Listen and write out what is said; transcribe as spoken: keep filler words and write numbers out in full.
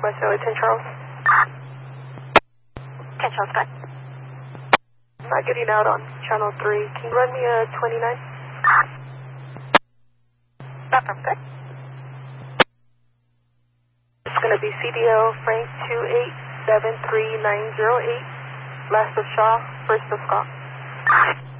West L A ten Charles. ten Charles, go ahead. Not getting out on channel three. Can you run me a twenty-nine? Not from good. It's going to be C D L Frank two eight seven three nine zero eight. Last of Shaw, first of Scott.